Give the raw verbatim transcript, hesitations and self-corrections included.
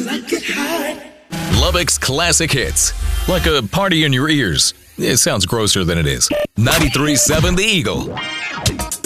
Lubbock's classic hits. Like a party in your ears. It sounds grosser than it is. ninety-three point seven The Eagle.